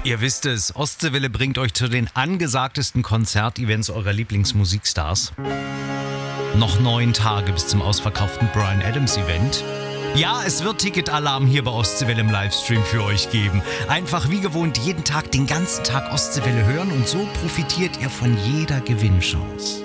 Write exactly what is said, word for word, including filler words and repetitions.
Ihr wisst es, Ostseewelle bringt euch zu den angesagtesten Konzertevents eurer Lieblingsmusikstars. Noch neun Tage bis zum ausverkauften Bryan Adams Event. Ja, es wird Ticketalarm hier bei Ostseewelle im Livestream für euch geben. Einfach wie gewohnt jeden Tag den ganzen Tag Ostseewelle hören und so profitiert ihr von jeder Gewinnchance.